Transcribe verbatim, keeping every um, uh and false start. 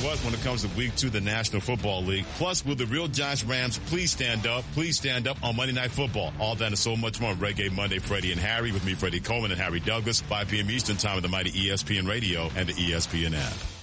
what when it comes to week two of the National Football League. Plus, will the real Giants Rams please stand up? Please stand up on Monday Night Football. All that and so much more on Reggae Monday. Freddie and Harry with me, Freddie Coleman and Harry Douglas, five p.m. Eastern Time with the mighty E S P N Radio and the E S P N app.